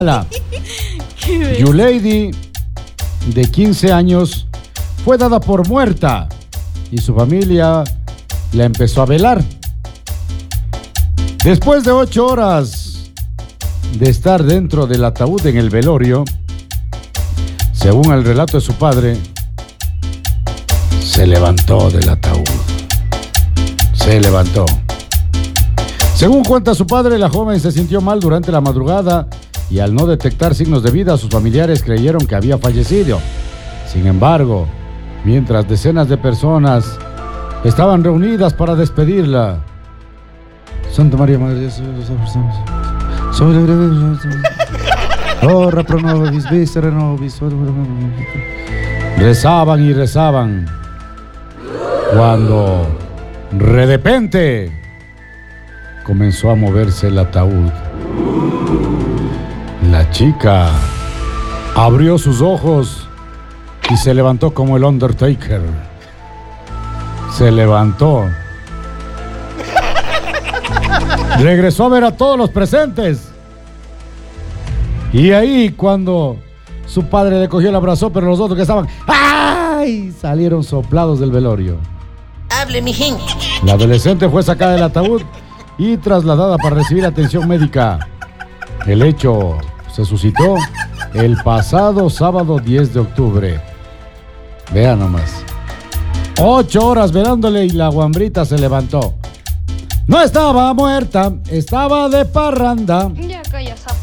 Yulady, de 15 años, fue dada por muerta y su familia la empezó a velar. Después de 8 horas de estar dentro del ataúd en el velorio, según el relato de su padre, se levantó del ataúd. Se levantó. Según cuenta su padre, la joven se sintió mal durante la madrugada y al no detectar signos de vida, sus familiares creyeron que había fallecido. Sin embargo, mientras decenas de personas estaban reunidas para despedirla, Santa María Madre de Dios, ora pro nobis, viscere nobis, rezaban y rezaban, cuando de repente comenzó a moverse el ataúd. La chica abrió sus ojos y se levantó como el Undertaker. Se levantó. Regresó a ver a todos los presentes. Y ahí, cuando su padre le cogió, le abrazó, pero los otros que estaban, ¡ay!, salieron soplados del velorio. Hable, mi gente. La adolescente fue sacada del ataúd y trasladada para recibir atención médica. El hecho se suscitó el pasado sábado 10 de octubre. Vean nomás. 8 horas velándole y la guambrita se levantó. No estaba muerta, estaba de parranda. Ya calla, sapo.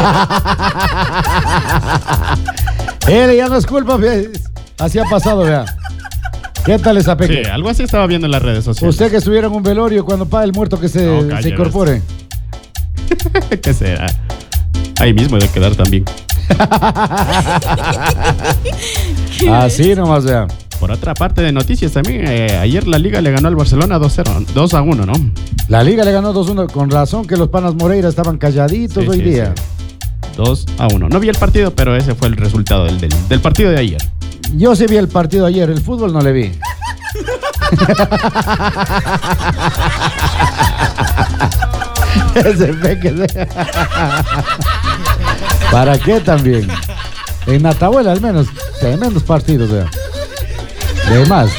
Él ya no es culpa, así ha pasado, vea. ¿Qué tal esa pequeña? Sí, algo así estaba viendo en las redes sociales. Usted que estuviera en un velorio, cuando paga el muerto que se incorpore. ¿Qué será? Ahí mismo debe quedar también. Así nomás, vea. Por otra parte de noticias también, ayer la Liga le ganó al Barcelona 2-1, ¿no? La Liga le ganó 2-1, con razón que los panas Moreira estaban calladitos hoy día. Sí. 2-1. No vi el partido, pero ese fue el resultado del partido de ayer. Yo sí vi el partido ayer, el fútbol no le vi. Ese peque. ¿Para qué también? En Atahuela al menos, tremendos partidos, vea. De más.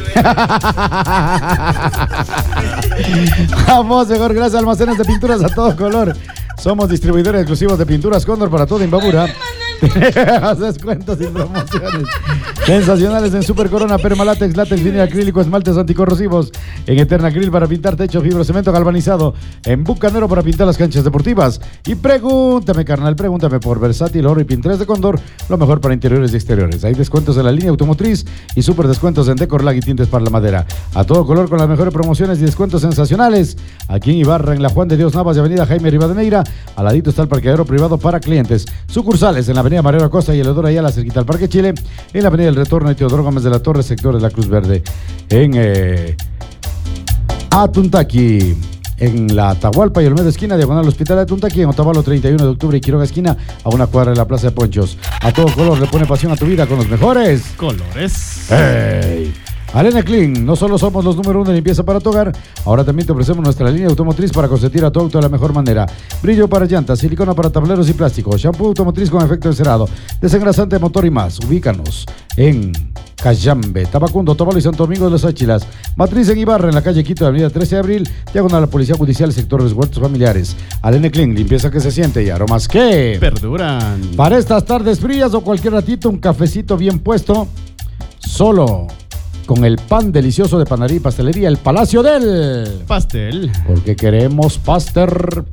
Vamos, mejor, gracias a Almacenes de Pinturas a todo color. Somos distribuidores exclusivos de pinturas Cóndor para toda Imbabura. Tenemos descuentos y promociones sensacionales en Super Corona, Permalátex, látex, vinil acrílico, esmaltes anticorrosivos, en Eterna Grill para pintar techo, fibrocemento galvanizado, en Bucanero para pintar las canchas deportivas. Y pregúntame, carnal, pregúntame por Versátil Oro y Pintres de Cóndor, lo mejor para interiores y exteriores. Hay descuentos en la línea automotriz y super descuentos en Decorlag y tintes para la madera. A todo color con las mejores promociones y descuentos sensacionales. Aquí en Ibarra, en la Juan de Dios Navas y Avenida Jaime Rivadeneira, al ladito está el parqueadero privado para clientes. Sucursales en la Avenida Mariano Acosta y Eleodoro Ayala, cerquita al Parque Chile, en la Avenida del Retorno de Teodoro Gómez de la Torre, sector de la Cruz Verde, en Atuntaqui, en la Atahualpa y Olmedo esquina, diagonal Hospital de Atuntaqui, en Otavalo 31 de octubre y Quiroga esquina, a una cuadra de la Plaza de Ponchos. A todo color le pone pasión a tu vida con los mejores colores. ¡Hey! Arena Clean, no solo somos los número 1 de limpieza para tu hogar, ahora también te ofrecemos nuestra línea automotriz para consentir a tu auto de la mejor manera. Brillo para llantas, silicona para tableros y plástico, shampoo automotriz con efecto encerado, desengrasante de motor y más. Ubícanos en Cayambe, Tabacundo, Tobalo y Santo Domingo de los Áchilas. Matriz en Ibarra, en la calle Quito, avenida 13 de abril, diagonal a la Policía Judicial, sector de los huertos familiares. Arena Clean, limpieza que se siente y aromas que perduran. Para estas tardes frías o cualquier ratito, un cafecito bien puesto, solo con el pan delicioso de Panadería y Pastelería El Palacio del Pastel. Porque queremos Paster.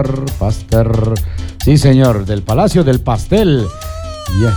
Sí, señor, del Palacio del Pastel. Yeah.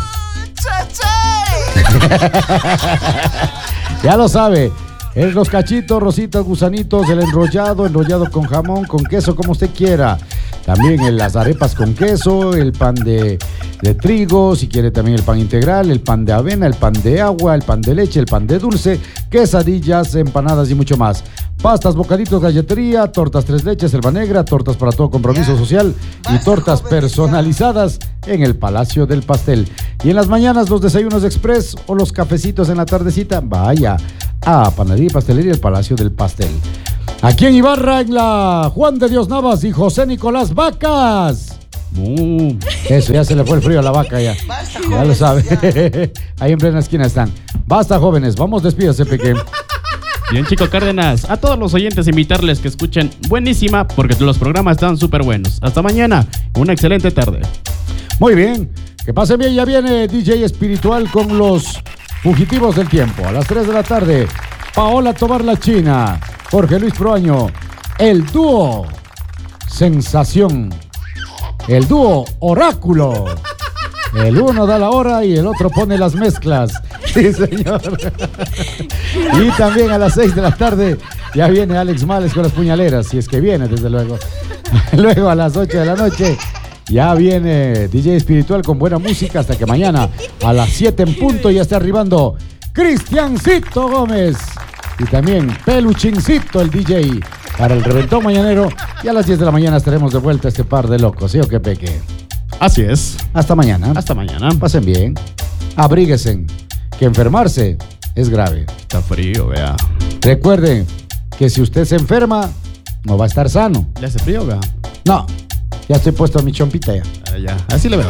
Ya lo sabe. Es los cachitos, rositas, gusanitos, el enrollado con jamón, con queso, como usted quiera. También las arepas con queso, el pan de trigo, si quiere también el pan integral, el pan de avena, el pan de agua, el pan de leche, el pan de dulce, quesadillas, empanadas y mucho más. Pastas, bocaditos, galletería, tortas tres leches, selva negra, tortas para todo compromiso social y tortas personalizadas en el Palacio del Pastel. Y en las mañanas los desayunos express o los cafecitos en la tardecita, vaya a Panadería y Pastelería El Palacio del Pastel. Aquí en Ibarra, en la Juan de Dios Navas y José Nicolás Vacas. Eso, ya se le fue el frío a la vaca ya. Basta, Ya jóvenes, lo sabe. Ahí en plena esquina están. Basta, jóvenes. Vamos, despídase, Peque. Bien, Chico Cárdenas, a todos los oyentes invitarles que escuchen Buenísima, porque los programas están súper buenos. Hasta mañana, una excelente tarde. Muy bien. Que pasen bien. Ya viene DJ Espiritual con los fugitivos del tiempo. A las 3 de la tarde, Paola Tobar la China, Jorge Luis Proaño, el dúo Sensación, el dúo Oráculo. El uno da la hora y el otro pone las mezclas. Sí, señor. Y también a las 6 de la tarde ya viene Alex Males con las puñaleras, si es que viene, desde luego. Luego a las 8 de la noche ya viene DJ Espiritual con buena música hasta que mañana a las 7 en punto ya está arribando Cristiancito Gómez. Y también Peluchincito, el DJ, para el reventón mañanero. Y a las 10 de la mañana estaremos de vuelta este par de locos, ¿sí o qué, Peque? Así es. Hasta mañana. Hasta mañana. Pasen bien. Abríguesen, que enfermarse es grave. Está frío, vea. Recuerden que si usted se enferma, no va a estar sano. ¿Le hace frío, vea? No, ya estoy puesto a mi chompita ya. Ya, así le veo.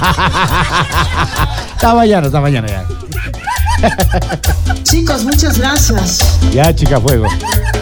Hasta mañana ya. Chicos, muchas gracias. Ya, chica fuego.